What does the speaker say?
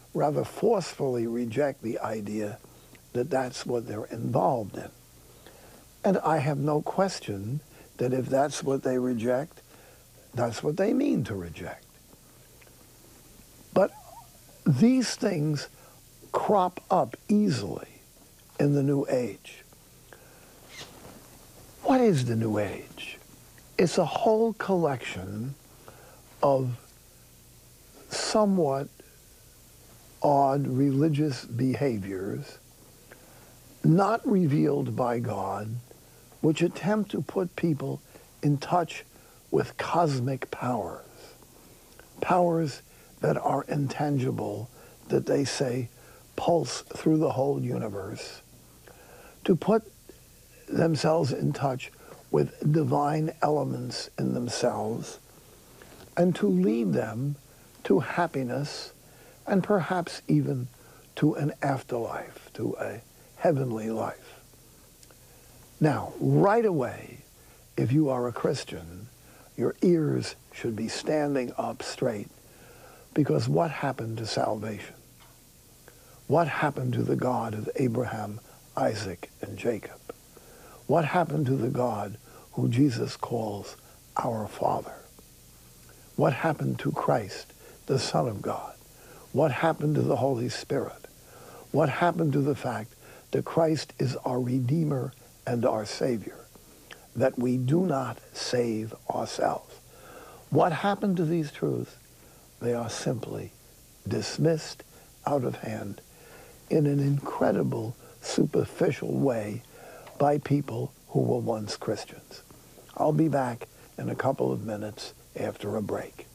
rather forcefully reject the idea that that's what they're involved in. And I have no question that if that's what they reject, that's what they mean to reject. But these things crop up easily in the New Age. What is the New Age? It's a whole collection of somewhat odd religious behaviors not revealed by God, which attempt to put people in touch with cosmic powers, powers that are intangible, that they say pulse through the whole universe, to put themselves in touch with divine elements in themselves, and to lead them to happiness and perhaps even to an afterlife, to a heavenly life. Now, right away, if you are a Christian, your ears should be standing up straight, because what happened to salvation? What happened to the God of Abraham, Isaac, and Jacob? What happened to the God who Jesus calls our Father? What happened to Christ, the Son of God? What happened to the Holy Spirit? What happened to the fact that Christ is our Redeemer and our Savior, that we do not save ourselves? What happened to these truths? They are simply dismissed out of hand in an incredible, superficial way by people who were once Christians. I'll be back in a couple of minutes after a break.